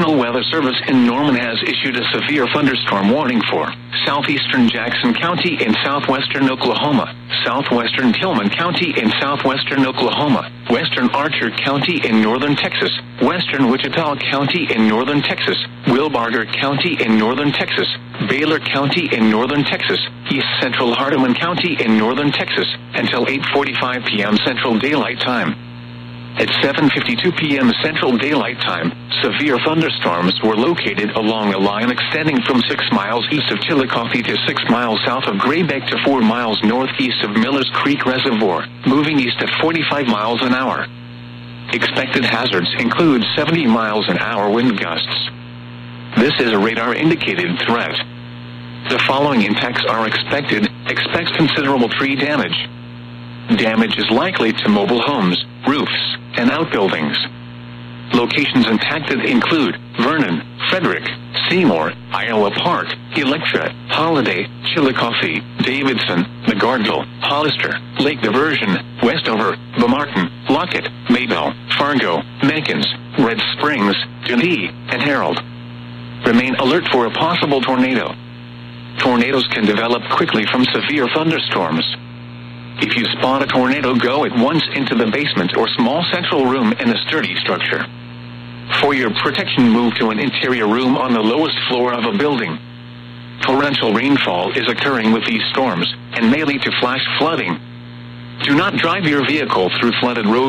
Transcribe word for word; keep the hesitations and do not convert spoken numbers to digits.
National Weather Service in Norman has issued a severe thunderstorm warning for southeastern Jackson County in southwestern Oklahoma, southwestern Tillman County in southwestern Oklahoma, western Archer County in northern Texas, western Wichita County in northern Texas, Wilbarger County in northern Texas, Baylor County in northern Texas, east central Hardeman County in northern Texas, until eight forty-five p.m. Central Daylight Time. At seven fifty-two p.m. Central Daylight Time, severe thunderstorms were located along a line extending from six miles east of Chillicothe to six miles south of Graybeck to four miles northeast of Millers Creek Reservoir, moving east at forty-five miles an hour. Expected hazards include seventy miles an hour wind gusts. This is a radar-indicated threat. The following impacts are expected. Expect considerable tree damage. Damage is likely to mobile homes, roofs, and outbuildings. Locations impacted include Vernon, Frederick, Seymour, Iowa Park, Electra, Holiday, Chillicothe, Davidson, McGardville, Hollister, Lake Diversion, Westover, Beaumartin, Lockett, Maybell, Fargo, Menkins, Red Springs, Geneva, and Herald. Remain alert for a possible tornado. Tornadoes can develop quickly from severe thunderstorms. If you spot a tornado, go at once into the basement or small central room in a sturdy structure. For your protection, move to an interior room on the lowest floor of a building. Torrential rainfall is occurring with these storms and may lead to flash flooding. Do not drive your vehicle through flooded roads